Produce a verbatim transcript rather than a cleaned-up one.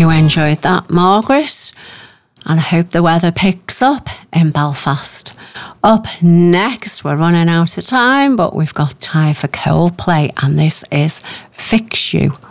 you enjoyed that, Margaret. And I hope the weather picks up in Belfast. Up next, we're running out of time, but we've got time for Coldplay, and this is Fix You.